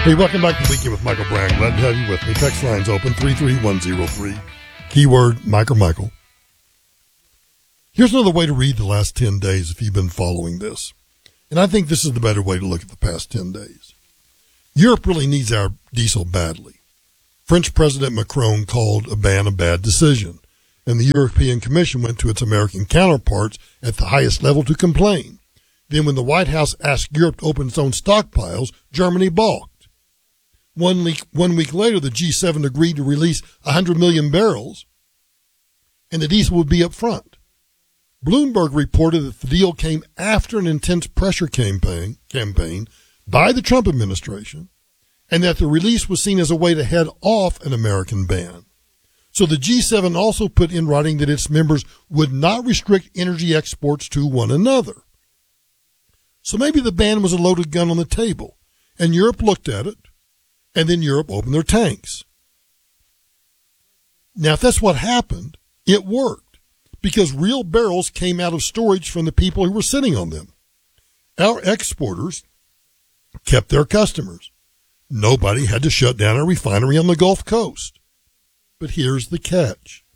Hey, welcome back to Weekend with Michael Bragg. Glad to have you with me. Text line's open, 33103. Keyword, Michael. Here's another way to read the last 10 days if you've been following this. And I think this is the better way to look at the past 10 days. Europe really needs our diesel badly. French President Macron called a ban a bad decision, and the European Commission went to its American counterparts at the highest level to complain. Then when the White House asked Europe to open its own stockpiles, Germany balked. 1 week later, the G7 agreed to release 100 million barrels, and the diesel would be up front. Bloomberg reported that the deal came after an intense pressure campaign by the Trump administration, and that the release was seen as a way to head off an American ban. So the G7 also put in writing that its members would not restrict energy exports to one another. So maybe the ban was a loaded gun on the table, and Europe looked at it, and then Europe opened their tanks. Now, if that's what happened, it worked, because real barrels came out of storage from the people who were sitting on them. Our exporters kept their customers. Nobody had to shut down a refinery on the Gulf Coast. But here's the catch.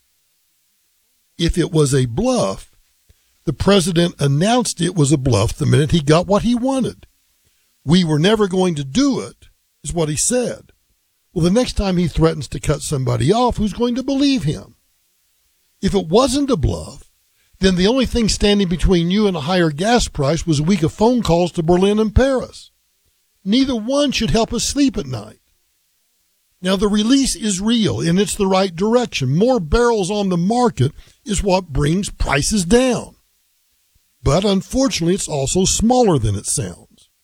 If it was a bluff, the president announced it was a bluff the minute he got what he wanted. We were never going to do it, is what he said. Well, the next time he threatens to cut somebody off, who's going to believe him? If it wasn't a bluff, then the only thing standing between you and a higher gas price was a week of phone calls to Berlin and Paris. Neither one should help us sleep at night. Now, the release is real, and it's the right direction. More barrels on the market is what brings prices down. But unfortunately, it's also smaller than it sounds.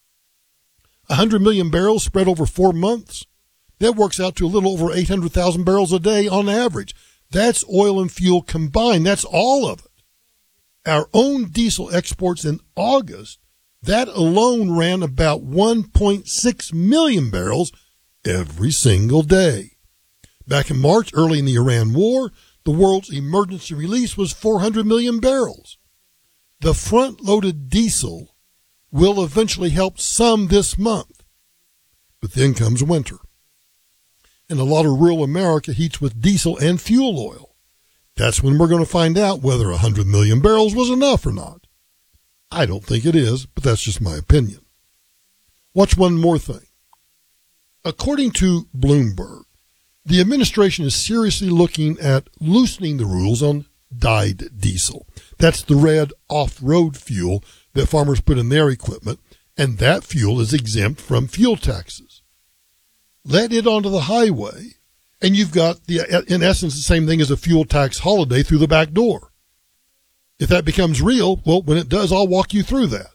100 million barrels spread over 4 months, that works out to a little over 800,000 barrels a day on average. That's oil and fuel combined. That's all of it. Our own diesel exports in August, that alone ran about 1.6 million barrels every single day. Back in March, early in the Iran war, the world's emergency release was 400 million barrels. The front-loaded diesel will eventually help some this month. But then comes winter. And a lot of rural America heats with diesel and fuel oil. That's when we're going to find out whether 100 million barrels was enough or not. I don't think it is, but that's just my opinion. Watch one more thing. According to Bloomberg, the administration is seriously looking at loosening the rules on dyed diesel. That's the red off-road fuel that farmers put in their equipment, and that fuel is exempt from fuel taxes. Let it onto the highway, and you've got, in essence, the same thing as a fuel tax holiday through the back door. If that becomes real, well, when it does, I'll walk you through that.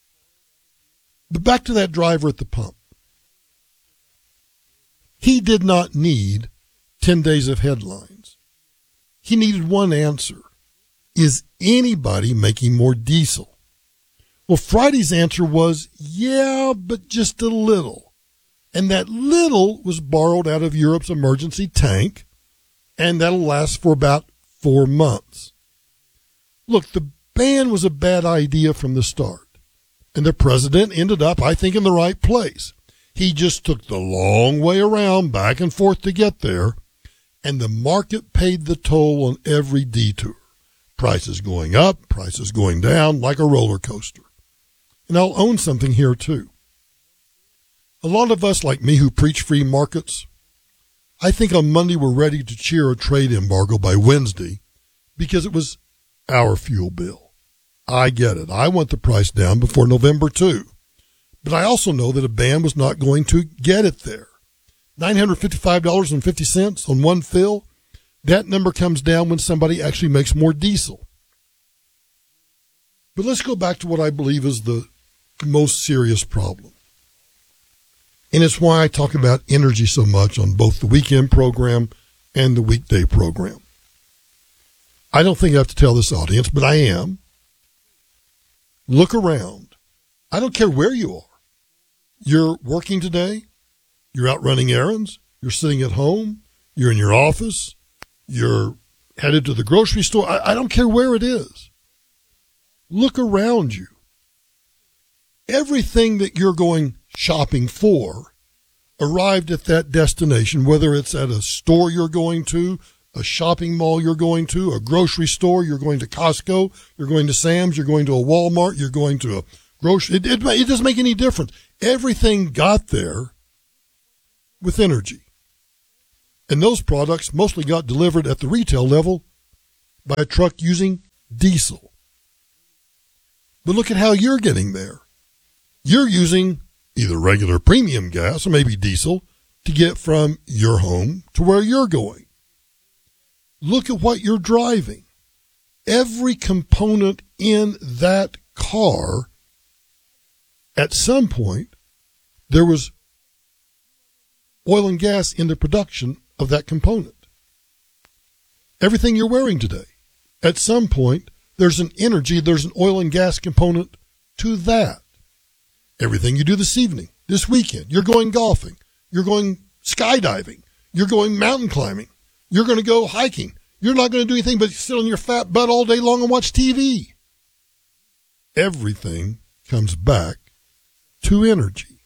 But back to that driver at the pump. He did not need 10 days of headlines. He needed one answer. Is anybody making more diesel? Well, Friday's answer was, yeah, but just a little. And that little was borrowed out of Europe's emergency tank, and that'll last for about 4 months. Look, the ban was a bad idea from the start, and the president ended up, I think, in the right place. He just took the long way around, back and forth to get there, and the market paid the toll on every detour. Prices going up, prices going down, like a roller coaster. And I'll own something here, too. A lot of us, like me, who preach free markets, I think on Monday we're ready to cheer a trade embargo by Wednesday because it was our fuel bill. I get it. I want the price down before November, too. But I also know that a ban was not going to get it there. $955.50 on one fill, that number comes down when somebody actually makes more diesel. But let's go back to what I believe is the most serious problem. And it's why I talk about energy so much on both the weekend program and the weekday program. I don't think I have to tell this audience, but I am. Look around. I don't care where you are. You're working today. You're out running errands. You're sitting at home. You're in your office. You're headed to the grocery store. I don't care where it is. Look around you. Everything that you're going shopping for arrived at that destination, whether it's at a store you're going to, a shopping mall you're going to, a grocery store, you're going to Costco, you're going to Sam's, you're going to a Walmart, you're going to a grocery, it doesn't make any difference. Everything got there with energy. And those products mostly got delivered at the retail level by a truck using diesel. But look at how you're getting there. You're using either regular premium gas or maybe diesel to get from your home to where you're going. Look at what you're driving. Every component in that car, at some point, there was oil and gas in the production of that component. Everything you're wearing today, at some point, there's an oil and gas component to that. Everything you do this evening, this weekend, you're going golfing, you're going skydiving, you're going mountain climbing, you're going to go hiking. You're not going to do anything but sit on your fat butt all day long and watch TV. Everything comes back to energy.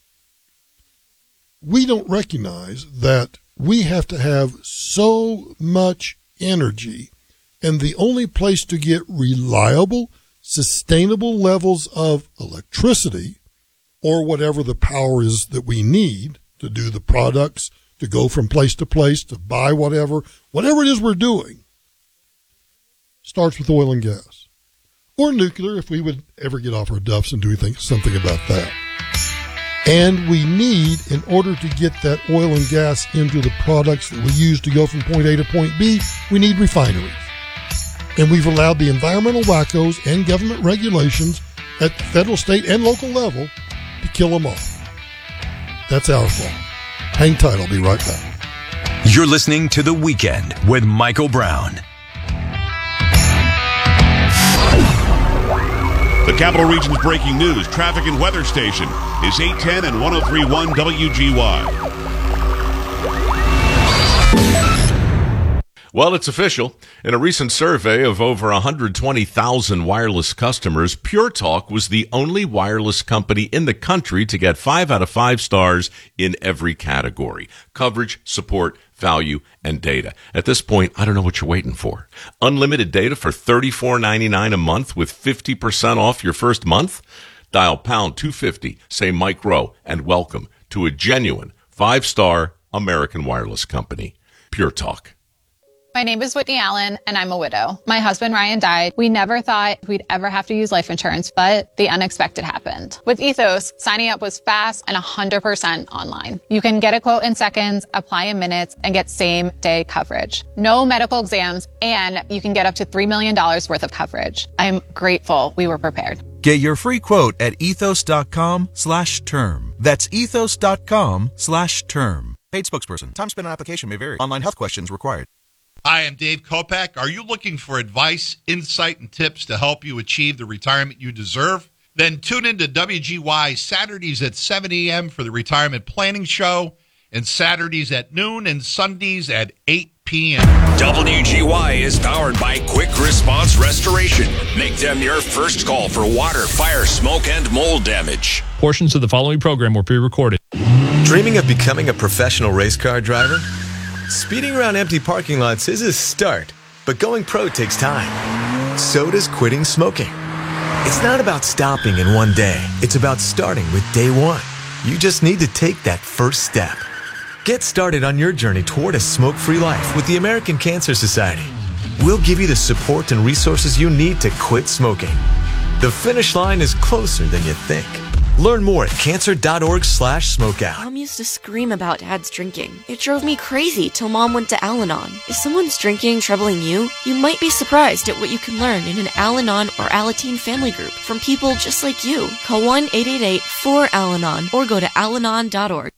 We don't recognize that we have to have so much energy, and the only place to get reliable, sustainable levels of electricity or whatever the power is that we need to do the products, to go from place to place, to buy whatever it is we're doing, starts with oil and gas. Or nuclear, if we would ever get off our duffs and do something about that. And we need, in order to get that oil and gas into the products that we use to go from point A to point B, we need refineries. And we've allowed the environmental wackos and government regulations at the federal, state, and local level to kill them off. That's our fault. Hang tight, I'll be right back. You're listening to The Weekend with Michael Brown. The Capital Region's breaking news, traffic and weather station is 810 and 103.1 WGY. Well, it's official. In a recent survey of over 120,000 wireless customers, Pure Talk was the only wireless company in the country to get 5 out of 5 stars in every category: coverage, support, value, and data. At this point, I don't know what you're waiting for. Unlimited data for $34.99 a month with 50% off your first month? Dial pound 250, say Mike Rowe, and welcome to a genuine 5-star American wireless company. Pure Talk. My name is Whitney Allen, and I'm a widow. My husband, Ryan, died. We never thought we'd ever have to use life insurance, but the unexpected happened. With Ethos, signing up was fast and 100% online. You can get a quote in seconds, apply in minutes, and get same-day coverage. No medical exams, and you can get up to $3 million worth of coverage. I'm grateful we were prepared. Get your free quote at ethos.com/term. That's ethos.com/term. Paid spokesperson. Time spent on application may vary. Online health questions required. Hi, I'm Dave Kopak. Are you looking for advice, insight, and tips to help you achieve the retirement you deserve? Then tune in to WGY Saturdays at 7 a.m. for the Retirement Planning Show, and Saturdays at noon and Sundays at 8 p.m. WGY is powered by Quick Response Restoration. Make them your first call for water, fire, smoke, and mold damage. Portions of the following program were pre-recorded. Dreaming of becoming a professional race car driver? Speeding around empty parking lots is a start, but going pro takes time. So does quitting smoking. It's not about stopping in one day. It's about starting with day one. You just need to take that first step. Get started on your journey toward a smoke-free life with the American Cancer Society. We'll give you the support and resources you need to quit smoking. The finish line is closer than you think. Learn more at cancer.org/smokeout. Mom used to scream about Dad's drinking. It drove me crazy till Mom went to Al-Anon. If someone's drinking troubling you, you might be surprised at what you can learn in an Al-Anon or Alateen family group from people just like you. Call 1-888-4-AL-ANON or go to alanon.org.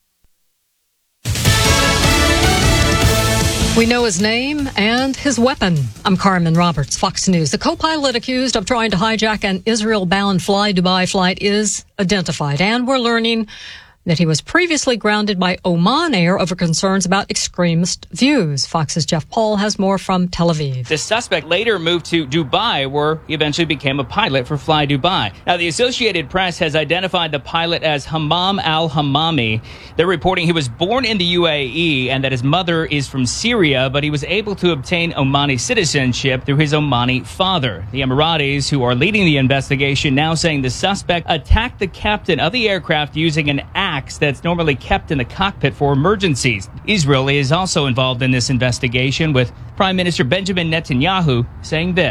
We know his name and his weapon. I'm Carmen Roberts, Fox News. The co-pilot accused of trying to hijack an Israel-bound Fly Dubai flight is identified, and we're learning that he was previously grounded by Oman Air over concerns about extremist views. Fox's Jeff Paul has more from Tel Aviv. The suspect later moved to Dubai, where he eventually became a pilot for Fly Dubai. Now, the Associated Press has identified the pilot as Hammam al-Hammami. They're reporting he was born in the UAE and that his mother is from Syria, but he was able to obtain Omani citizenship through his Omani father. The Emiratis, who are leading the investigation, now saying the suspect attacked the captain of the aircraft using an axe that's normally kept in the cockpit for emergencies. Israel is also involved in this investigation, with Prime Minister Benjamin Netanyahu saying this.